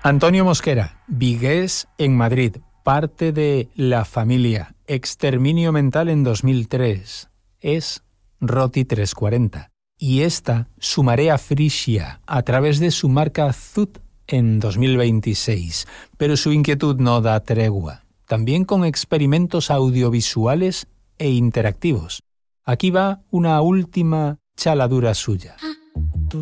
Antonio Mosquera, vigués en Madrid, parte de La Familia, Exterminio Mental en 2003. Es Roti 340. Y esta, su Marea Frisia, a través de su marca Zut en 2026. Pero su inquietud no da tregua. También con experimentos audiovisuales e interactivos. Aquí va una última chaladura suya.